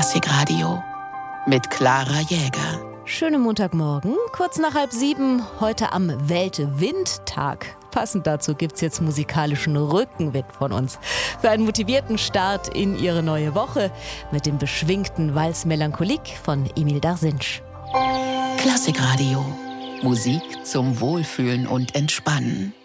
Klassikradio mit Clara Jäger. Schönen Montagmorgen, kurz nach 6:30, heute am Weltwindtag. Passend dazu gibt's jetzt musikalischen Rückenwind von uns. Für einen motivierten Start in Ihre neue Woche mit dem beschwingten Valse Melancholique von Emil Darsinsch. Klassikradio. Musik zum Wohlfühlen und Entspannen.